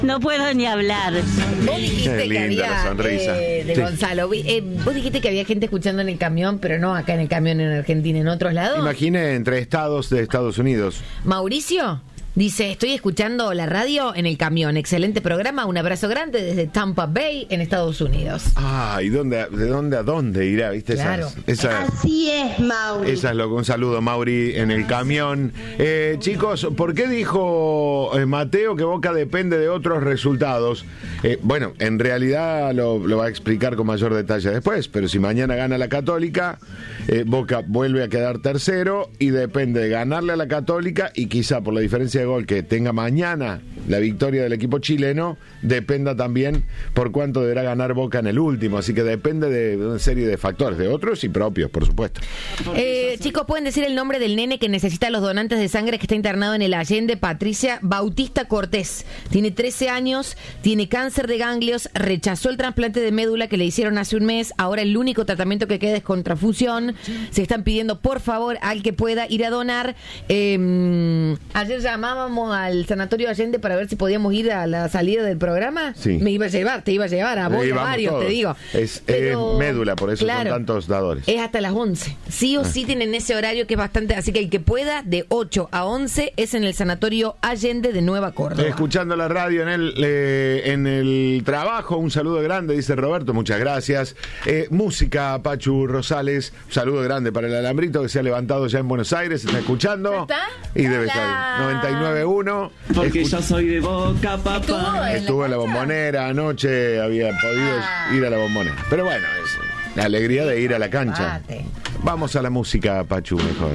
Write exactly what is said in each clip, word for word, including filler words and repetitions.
No puedo ni hablar. Vos dijiste que había, eh, de sí. Gonzalo, eh, vos dijiste que había gente escuchando en el camión, pero no acá en el camión en Argentina, en otros lados. Imagine entre estados de Estados Unidos. Mauricio dice, estoy escuchando la radio en el camión. Excelente programa, un abrazo grande desde Tampa Bay, en Estados Unidos. Ah, ¿y dónde, de dónde a dónde irá? ¿Viste? Claro. Esas, esas, Así es, Mauri. Esa es lo que un saludo, Mauri, en el camión. Eh, chicos, ¿por qué dijo eh, Mateo que Boca depende de otros resultados? Eh, bueno, en realidad lo, lo va a explicar con mayor detalle después, pero si mañana gana la Católica, eh, Boca vuelve a quedar tercero y depende de ganarle a la Católica y quizá por la diferencia de gol que tenga mañana la victoria del equipo chileno, dependa también por cuánto deberá ganar Boca en el último, así que depende de una serie de factores, de otros y propios, por supuesto. Eh, chicos, ¿pueden decir el nombre del nene que necesita los donantes de sangre que está internado en el Allende? Patricia Bautista Cortés. Tiene trece años, tiene cáncer de ganglios, rechazó el trasplante de médula que le hicieron hace un mes, ahora el único tratamiento que queda es con transfusión. Se están pidiendo, por favor, al que pueda ir a donar. Eh, ayer llamábamos al Sanatorio Allende para ver si podíamos ir a la salida del programa. Sí. Me iba a llevar, te iba a llevar a vos y a varios, te digo. Es, Pero, es médula, por eso claro, son tantos dadores. Es hasta las once. Sí o sí tienen ese horario que es bastante, así que el que pueda, de ocho a once, es en el Sanatorio Allende de Nueva Córdoba. Escuchando la radio en el, eh, en el trabajo, un saludo grande, dice Roberto, muchas gracias. Eh, música, Pachu Rosales, un saludo grande para el Alambrito que se ha levantado ya en Buenos Aires, está escuchando. ¿Ya está? Y debe Hola. estar noventa y nueve punto uno. Porque Escu- yo soy de Boca, ¿Estuvo papá. en Estuvo en la cancha? Bombonera anoche, había podido Ah. ir a la Bombonera. Pero bueno, es la alegría de ir a la cancha. Mate. Vamos a la música, Pachu, mejor.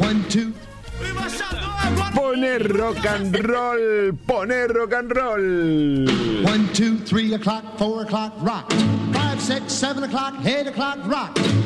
Poner rock and roll, poner rock and roll. One, two, three o'clock, four o'clock, rock. Five, six, seven o'clock, eight o'clock, rock.